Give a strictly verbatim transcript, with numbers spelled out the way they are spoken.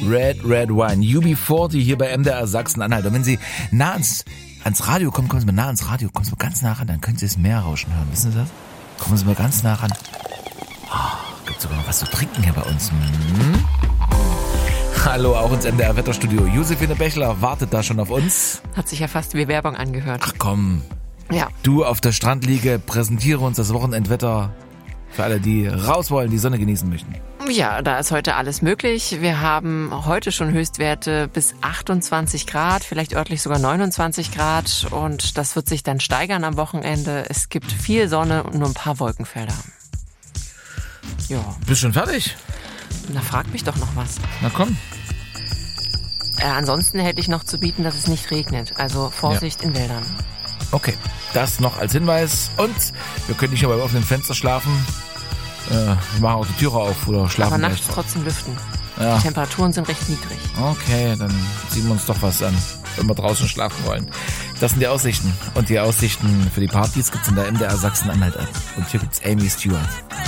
Red, Red Wine. U B vierzig hier bei M D R Sachsen-Anhalt. Und wenn Sie nah ans, ans Radio kommen, kommen Sie mal nah ans Radio, kommen Sie mal ganz nah ran, dann können Sie das Meer rauschen hören. Wissen Sie das? Kommen Sie mal ganz nah ran. Oh, gibt sogar noch was zu trinken hier bei uns. Hm? Hallo, auch ins M D R Wetterstudio. Josephine Bechler wartet da schon auf uns. Hat sich ja fast wie Werbung angehört. Ach komm. Ja. Du auf der Strandliege, präsentiere uns das Wochenendwetter für alle, die raus wollen, die Sonne genießen möchten. Ja, da ist heute alles möglich. Wir haben heute schon Höchstwerte bis achtundzwanzig Grad, vielleicht örtlich sogar neunundzwanzig Grad. Und das wird sich dann steigern am Wochenende. Es gibt viel Sonne und nur ein paar Wolkenfelder. Ja. Bist schon fertig? Na, frag mich doch noch was. Na komm. Äh, ansonsten hätte ich noch zu bieten, dass es nicht regnet. Also Vorsicht ja. in Wäldern. Okay, das noch als Hinweis. Und wir können nicht nur beim offenen Fenster schlafen. Äh, wir machen auch die Türe auf oder schlafen. Aber nachts trotzdem lüften. Ja. Die Temperaturen sind recht niedrig. Okay, dann ziehen wir uns doch was an, wenn wir draußen schlafen wollen. Das sind die Aussichten. Und die Aussichten für die Partys gibt's in der M D R Sachsen-Anhalt App. Und hier gibt's Amy Stewart.